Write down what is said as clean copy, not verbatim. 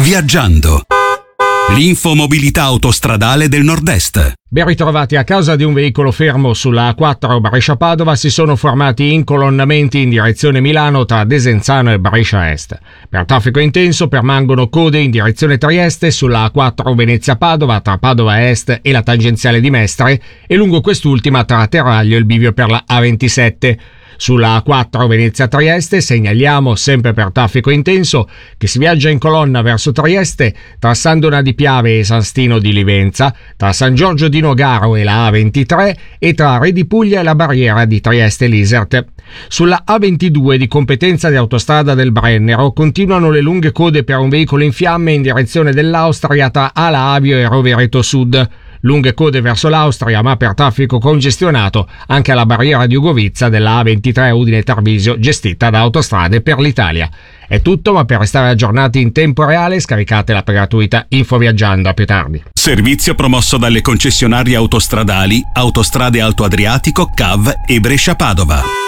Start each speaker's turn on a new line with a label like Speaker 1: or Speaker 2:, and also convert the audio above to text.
Speaker 1: Viaggiando. L'infomobilità autostradale del Nord-Est.
Speaker 2: Ben ritrovati. A causa di un veicolo fermo sulla A4 Brescia-Padova si sono formati incolonnamenti in direzione Milano tra Desenzano e Brescia Est. Per traffico intenso permangono code in direzione Trieste sulla A4 Venezia-Padova tra Padova Est e la tangenziale di Mestre e lungo quest'ultima tra Terraglio e il bivio per la A27. Sulla A4 Venezia-Trieste segnaliamo, sempre per traffico intenso, che si viaggia in colonna verso Trieste tra San Donà di Piave e San Stino di Livenza, tra San Giorgio di Nogaro e la A23 e tra Re di Puglia e la barriera di Trieste-Lisert. Sulla A22 di competenza di Autostrada del Brennero continuano le lunghe code per un veicolo in fiamme in direzione dell'Austria tra Ala Avio e Rovereto Sud. Lunghe code verso l'Austria, ma per traffico congestionato anche alla barriera di Ugovizza della A23 Udine-Tarvisio, gestita da Autostrade per l'Italia. È tutto, ma per restare aggiornati in tempo reale scaricate l'app gratuita Info Viaggiando. A più tardi.
Speaker 1: Servizio promosso dalle concessionarie autostradali Autostrade Alto Adriatico, CAV e Brescia Padova.